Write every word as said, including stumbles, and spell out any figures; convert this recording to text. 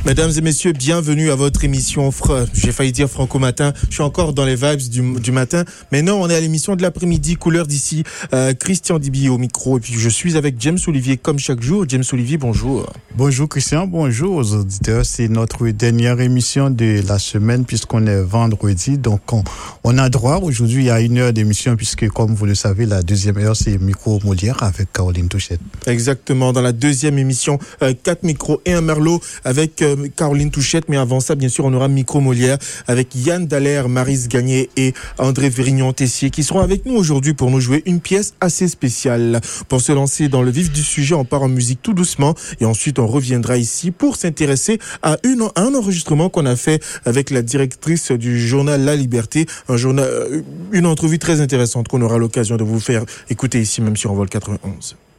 Mesdames et messieurs, bienvenue à votre émission. Fr- J'ai failli dire Franco Matin. Je suis encore dans les vibes du, du matin. Mais non, on est à l'émission de l'après-midi, couleur d'ici. Euh, Christian Dibi au micro. Et puis je suis avec James Olivier comme chaque jour. James Olivier, bonjour. Bonjour Christian, bonjour aux auditeurs. C'est notre dernière émission de la semaine puisqu'on est vendredi. Donc on, on a droit aujourd'hui à une heure d'émission puisque comme vous le savez, la deuxième heure c'est Micro Molière avec Caroline Touchette. Exactement. Dans la deuxième émission, euh, quatre micros et un merlot avec euh, Caroline Touchette, mais avant ça, bien sûr, on aura Micro Molière avec Yann Dallaire, Maryse Gagné et André Vérignon-Tessier qui seront avec nous aujourd'hui pour nous jouer une pièce assez spéciale. Pour se lancer dans le vif du sujet, on part en musique tout doucement et ensuite on reviendra ici pour s'intéresser à, une, à un enregistrement qu'on a fait avec la directrice du journal La Liberté, un journal, une entrevue très intéressante qu'on aura l'occasion de vous faire écouter ici même sur Envol quatre-vingt-onze.